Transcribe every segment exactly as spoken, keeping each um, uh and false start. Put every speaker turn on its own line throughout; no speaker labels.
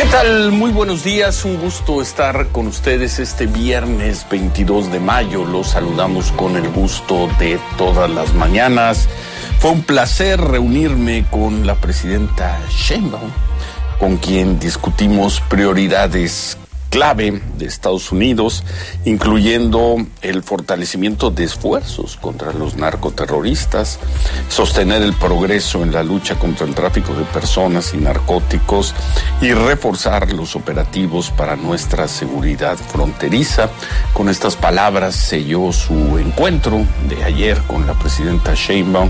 tal? Muy buenos días, un gusto estar con ustedes este viernes veintidós de mayo. Los saludamos con el gusto de todas las mañanas. Fue un placer reunirme con la presidenta Sheinbaum, con quien discutimos prioridades clave de Estados Unidos, incluyendo el fortalecimiento de esfuerzos contra los narcoterroristas, sostener el progreso en la lucha contra el tráfico de personas y narcóticos y reforzar los operativos para nuestra seguridad fronteriza. Con estas palabras selló su encuentro de ayer con la presidenta Sheinbaum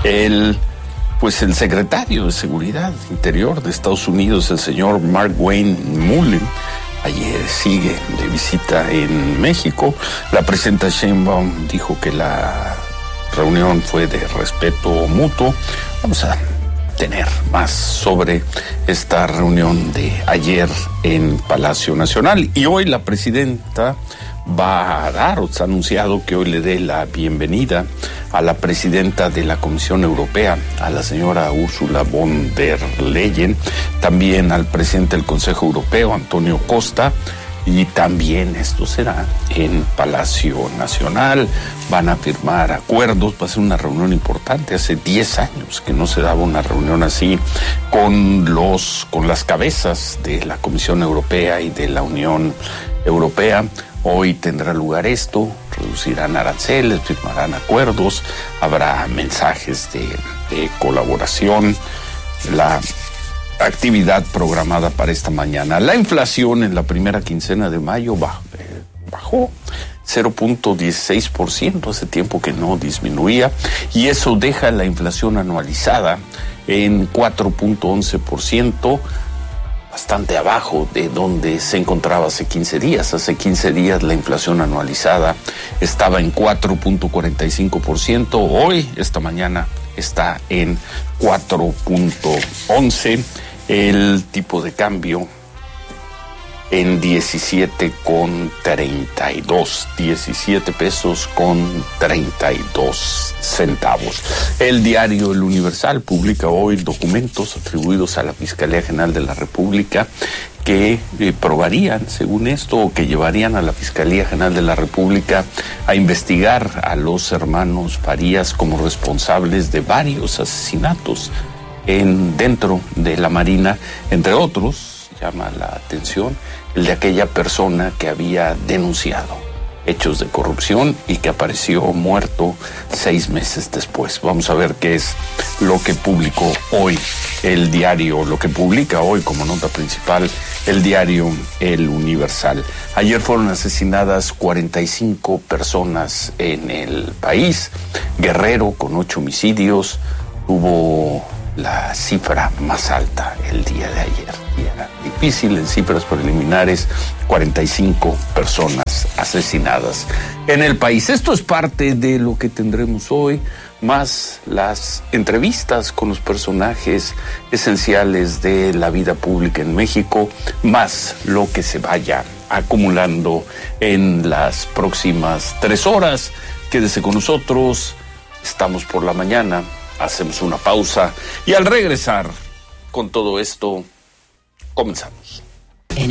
el Pues el secretario de Seguridad Interior de Estados Unidos, el señor Markwayne Mullin. Ayer sigue de visita en México. La presidenta Sheinbaum dijo que la reunión fue de respeto mutuo. Vamos a tener más sobre esta reunión de ayer en Palacio Nacional. Y hoy la presidenta va a dar, o se ha anunciado que hoy le dé la bienvenida a la presidenta de la Comisión Europea, a la señora Ursula von der Leyen, también al presidente del Consejo Europeo, Antonio Costa, y también esto será en Palacio Nacional. Van a firmar acuerdos, va a ser una reunión importante. Hace diez años que no se daba una reunión así con los, con las cabezas de la Comisión Europea y de la Unión Europea. Hoy tendrá lugar esto, reducirán aranceles, firmarán acuerdos, habrá mensajes de, de colaboración. La actividad programada para esta mañana. La inflación en la primera quincena de mayo bajó, eh, bajó cero punto dieciséis por ciento, hace tiempo que no disminuía, y eso deja la inflación anualizada en cuatro punto once por ciento, bastante abajo de donde se encontraba hace quince días. Hace quince días la inflación anualizada estaba en cuatro punto cuarenta y cinco por ciento. Hoy, esta mañana, está en cuatro punto once. El tipo de cambio en diecisiete con treinta y dos, diecisiete pesos con treinta y dos centavos. El diario El Universal publica hoy documentos atribuidos a la Fiscalía General de la República que eh, probarían, según esto, o que llevarían a la Fiscalía General de la República a investigar a los hermanos Farías como responsables de varios asesinatos en dentro de la Marina, entre otros. Llama la atención el de aquella persona que había denunciado hechos de corrupción y que apareció muerto seis meses después. Vamos a ver qué es lo que publicó hoy el diario, lo que publica hoy como nota principal el diario El Universal. Ayer fueron asesinadas cuarenta y cinco personas en el país. Guerrero, con ocho homicidios, tuvo la cifra más alta el día de ayer. Y era difícil en cifras preliminares, cuarenta y cinco personas asesinadas en el país. Esto es parte de lo que tendremos hoy, más las entrevistas con los personajes esenciales de la vida pública en México, más lo que se vaya acumulando en las próximas tres horas. Quédese con nosotros, estamos por la mañana. Hacemos una pausa y al regresar con todo esto, comenzamos.